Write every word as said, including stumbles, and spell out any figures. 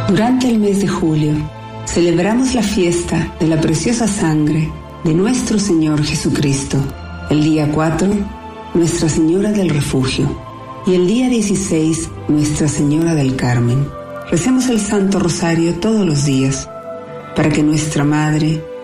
Durante el mes de julio, celebramos la fiesta de la preciosa sangre de nuestro Señor Jesucristo. El día cuatro, Nuestra Señora del Refugio. Y el día dieciséis, Nuestra Señora del Carmen. Recemos el Santo Rosario todos los días, para que nuestra Madre